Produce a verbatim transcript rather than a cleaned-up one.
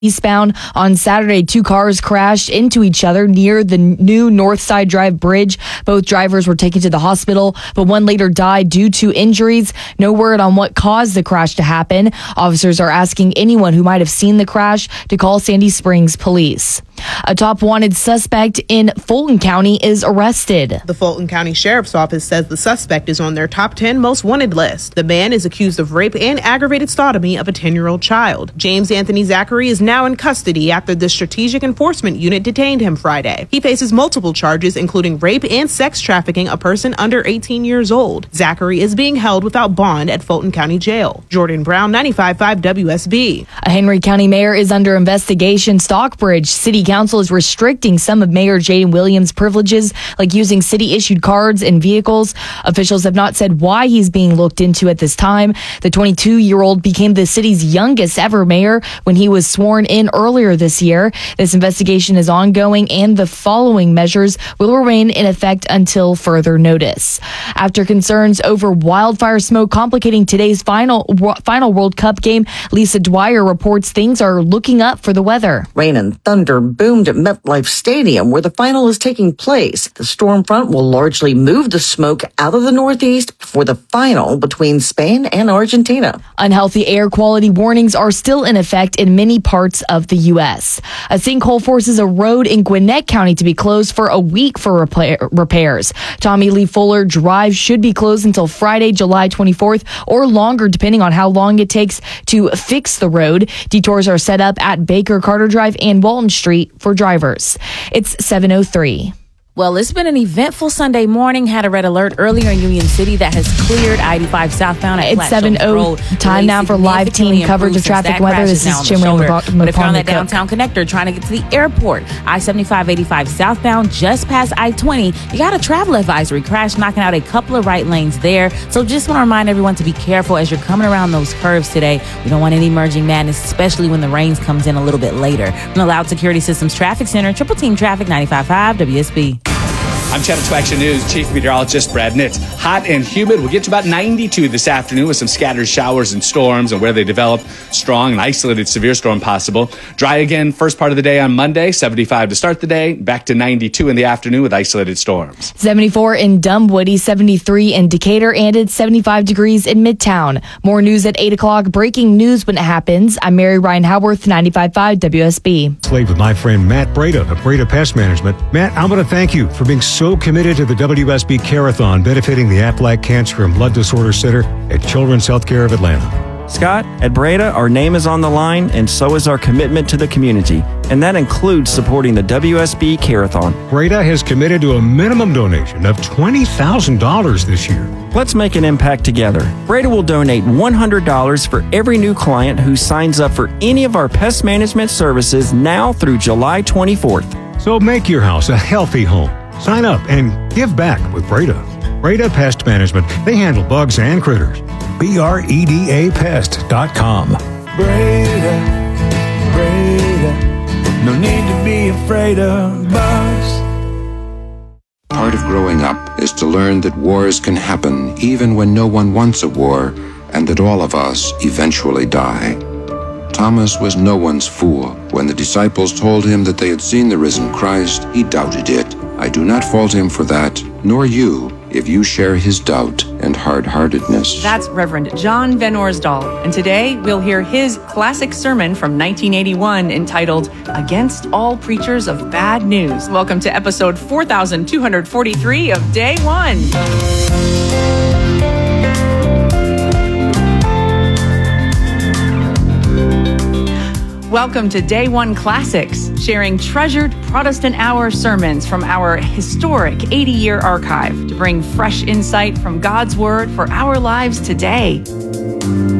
Eastbound on Saturday, two cars crashed into each other near the new Northside Drive Bridge. Both drivers were taken to the hospital, but one later died due to injuries. No word on what caused the crash to happen. Officers are asking anyone who might have seen the crash to call Sandy Springs Police. A top wanted suspect in Fulton County is arrested. The Fulton County Sheriff's Office says the suspect is on their top ten most wanted list. The man is accused of rape and aggravated sodomy of a ten-year-old child. James Anthony Zachary is now in custody after the Strategic Enforcement Unit detained him Friday. He faces multiple charges, including rape and sex trafficking a person under eighteen years old. Zachary is being held without bond at Fulton County Jail. Jordan Brown, ninety-five point five W S B. A Henry County mayor is under investigation. Stockbridge City Council is restricting some of Mayor Jaden Williams' privileges, like using city-issued cards and vehicles. Officials have not said why he's being looked into at this time. The twenty-two-year-old became the city's youngest ever mayor when he was sworn in earlier this year. This investigation is ongoing, and the following measures will remain in effect until further notice. After concerns over wildfire smoke complicating today's final final World Cup game, Lisa Dwyer reports things are looking up for the weather. Rain and thunder boomed at MetLife Stadium, where the final is taking place. The storm front will largely move the smoke out of the northeast before the final between Spain and Argentina. Unhealthy air quality warnings are still in effect in many parts of the U S. A sinkhole forces a road in Gwinnett County to be closed for a week for repair- repairs. Tommy Lee Fuller Drive should be closed until Friday, July twenty-fourth, or longer, depending on how long it takes to fix the road. Detours are set up at Baker Carter Drive and Walton Street for drivers. It's seven oh three. Well, it's been an eventful Sunday morning. Had a red alert earlier in Union City that has cleared I eighty-five southbound at It's seven oh. Time now for live team coverage of traffic weather. This is Jim Raymond. But if you're on that downtown connector trying to get to the airport, I seventy-five eighty-five southbound just past I twenty, you got a travel advisory. Crash knocking out a couple of right lanes there. So just want to remind everyone to be careful as you're coming around those curves today. We don't want any merging madness, especially when the rains comes in a little bit later. From the Loud Security Systems Traffic Center, Triple Team Traffic, ninety-five point five W S B. I'm Channel two Action News Chief Meteorologist Brad Nitz. Hot and humid. We'll get to about ninety-two this afternoon with some scattered showers and storms, and where they develop, strong and isolated severe storm possible. Dry again first part of the day on Monday, seventy-five to start the day, back to ninety-two in the afternoon with isolated storms. seventy-four in Dunwoody, seventy-three in Decatur, and it's seventy-five degrees in Midtown. More news at eight o'clock. Breaking news when it happens. I'm Mary Ryan Howarth, ninety-five point five W S B. Slave with my friend Matt Breda of Breda Pest Management. Matt, I'm going to thank you for being so So committed to the W S B Care-a-thon benefiting the Aflac Cancer and Blood Disorder Center at Children's Healthcare of Atlanta. Scott, at Breda, our name is on the line, and so is our commitment to the community, and that includes supporting the W S B Care-a-thon. Breda has committed to a minimum donation of twenty thousand dollars this year. Let's make an impact together. Breda will donate one hundred dollars for every new client who signs up for any of our pest management services now through July twenty-fourth. So make your house a healthy home. Sign up and give back with Breda. Breda Pest Management. They handle bugs and critters. B R E D A pest dot com. Breda, Breda, no need to be afraid of bugs. Part of growing up is to learn that wars can happen even when no one wants a war, and that all of us eventually die. Thomas was no one's fool. When the disciples told him that they had seen the risen Christ, he doubted it. I do not fault him for that, nor you, if you share his doubt and hard-heartedness. That's Reverend John Van Orsdal, and today we'll hear his classic sermon from nineteen eighty-one entitled, Against All Preachers of Bad News. Welcome to episode four thousand two hundred forty-three of Day One. Welcome to Day One Classics, sharing treasured Protestant Hour sermons from our historic eighty-year archive to bring fresh insight from God's Word for our lives today.